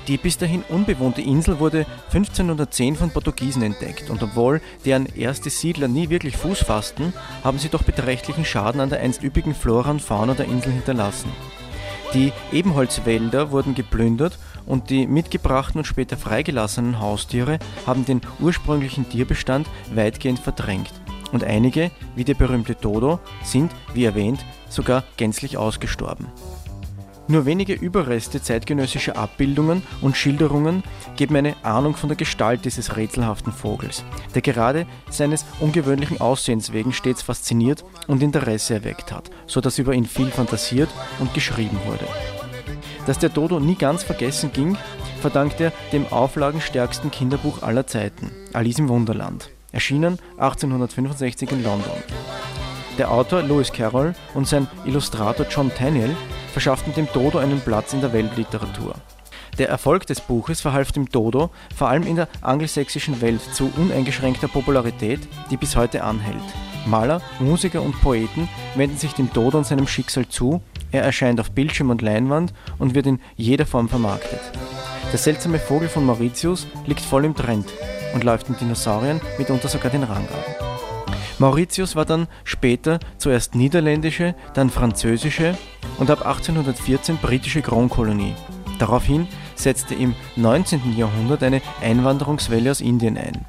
Die bis dahin unbewohnte Insel wurde 1510 von Portugiesen entdeckt und obwohl deren erste Siedler nie wirklich Fuß fassten, haben sie doch beträchtlichen Schaden an der einst üppigen Flora und Fauna der Insel hinterlassen. Die Ebenholzwälder wurden geplündert und die mitgebrachten und später freigelassenen Haustiere haben den ursprünglichen Tierbestand weitgehend verdrängt. Und einige, wie der berühmte Dodo, sind, wie erwähnt, sogar gänzlich ausgestorben. Nur wenige Überreste zeitgenössischer Abbildungen und Schilderungen geben eine Ahnung von der Gestalt dieses rätselhaften Vogels, der gerade seines ungewöhnlichen Aussehens wegen stets fasziniert und Interesse erweckt hat, so dass über ihn viel fantasiert und geschrieben wurde. Dass der Dodo nie ganz vergessen ging, verdankt er dem auflagenstärksten Kinderbuch aller Zeiten, Alice im Wunderland, erschienen 1865 in London. Der Autor Lewis Carroll und sein Illustrator John Tenniel verschafften dem Dodo einen Platz in der Weltliteratur. Der Erfolg des Buches verhalf dem Dodo vor allem in der angelsächsischen Welt zu uneingeschränkter Popularität, die bis heute anhält. Maler, Musiker und Poeten wenden sich dem Dodo und seinem Schicksal zu, er erscheint auf Bildschirm und Leinwand und wird in jeder Form vermarktet. Der seltsame Vogel von Mauritius liegt voll im Trend und läuft den Dinosauriern mitunter sogar den Rang ab. Mauritius war dann später zuerst niederländische, dann französische und ab 1814 britische Kronkolonie. Daraufhin setzte im 19. Jahrhundert eine Einwanderungswelle aus Indien ein.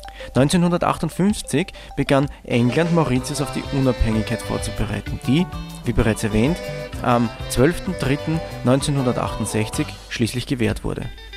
1958 begann England Mauritius auf die Unabhängigkeit vorzubereiten, die, wie bereits erwähnt, am 12.03.1968 schließlich gewährt wurde.